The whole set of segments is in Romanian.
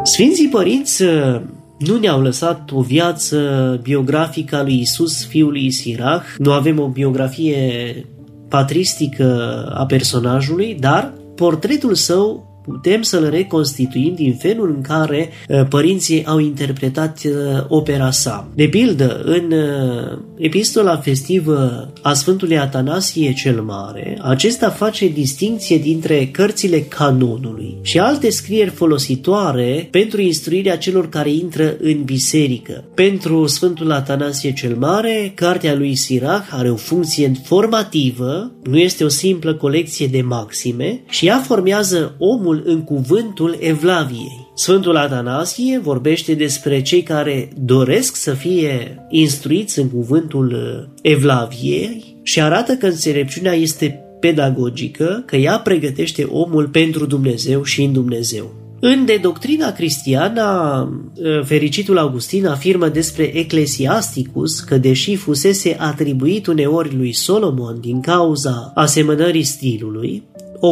Sfinții părinți nu ne-au lăsat o viață biografică a lui Iisus, fiul lui Sirach, nu avem o biografie patristică a personajului, dar portretul său putem să-l reconstituim din felul în care părinții au interpretat opera sa. De pildă, în epistola festivă a Sfântului Atanasie cel Mare, acesta face distincție dintre cărțile canonului și alte scrieri folositoare pentru instruirea celor care intră în biserică. Pentru Sfântul Atanasie cel Mare, cartea lui Sirach are o funcție formativă, nu este o simplă colecție de maxime și ea formează omul în cuvântul Evlaviei. Sfântul Atanasie vorbește despre cei care doresc să fie instruiți în cuvântul Evlaviei și arată că înțelepciunea este pedagogică, că ea pregătește omul pentru Dumnezeu și în Dumnezeu. În De Doctrina Cristiana, fericitul Augustin afirmă despre Ecclesiasticus că, deși fusese atribuit uneori lui Solomon din cauza asemănării stilului,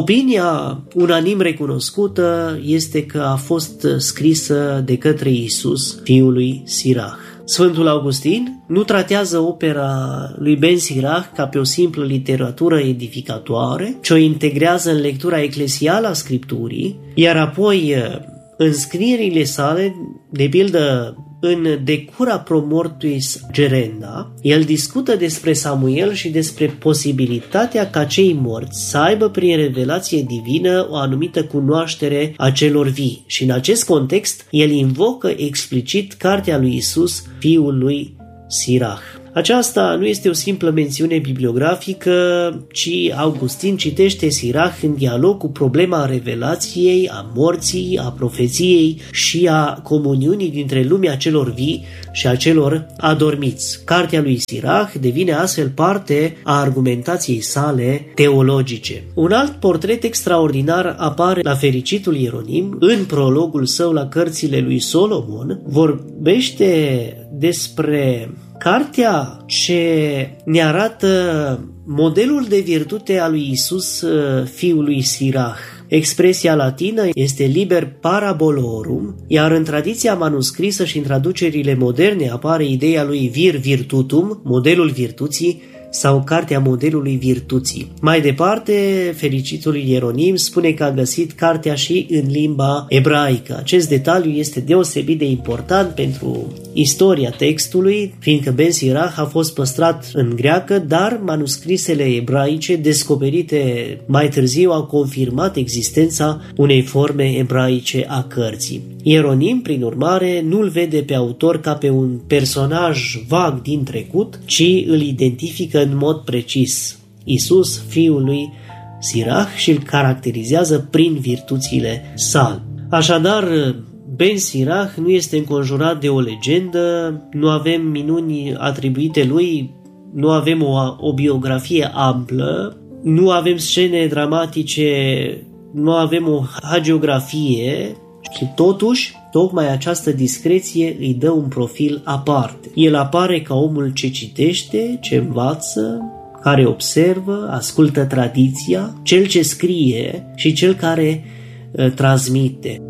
opinia unanim recunoscută este că a fost scrisă de către Iisus, fiul lui Sirach. Sfântul Augustin nu tratează opera lui Ben Sirach ca pe o simplă literatură edificatoare, ci o integrează în lectura eclesială a Scripturii, iar apoi în scrierile sale, de pildă în De Cura Pro Mortuis Gerenda, el discută despre Samuel și despre posibilitatea ca cei morți să aibă prin revelație divină o anumită cunoaștere a celor vii și în acest context el invocă explicit cartea lui Isus, fiul lui Sirach. Aceasta nu este o simplă mențiune bibliografică, ci Augustin citește Sirach în dialog cu problema revelației, a morții, a profeției și a comuniunii dintre lumea celor vii și a celor adormiți. Cartea lui Sirach devine astfel parte a argumentației sale teologice. Un alt portret extraordinar apare la fericitul Ieronim în prologul său la cărțile lui Solomon. Vorbește despre cartea ce ne arată modelul de virtute a lui Isus, fiul lui Sirach. Expresia latină este liber parabolorum, iar în tradiția manuscrisă și în traducerile moderne apare ideea lui vir virtutum, modelul virtuții, sau cartea modelului virtuții. Mai departe, fericitul Ieronim spune că a găsit cartea și în limba ebraică. Acest detaliu este deosebit de important pentru istoria textului, fiindcă Ben Sirach a fost păstrat în greacă, dar manuscrisele ebraice descoperite mai târziu au confirmat existența unei forme ebraice a cărții. Ieronim, prin urmare, nu-l vede pe autor ca pe un personaj vag din trecut, ci îl identifică în mod precis. Isus, fiul lui Sirach, și îl caracterizează prin virtuțile sale. Așadar, Ben Sirach nu este înconjurat de o legendă, nu avem minuni atribuite lui, nu avem o biografie amplă, nu avem scene dramatice, nu avem o hagiografie și totuși, tocmai această discreție îi dă un profil aparte. El apare ca omul ce citește, ce învață, care observă, ascultă tradiția, cel ce scrie și cel care transmite.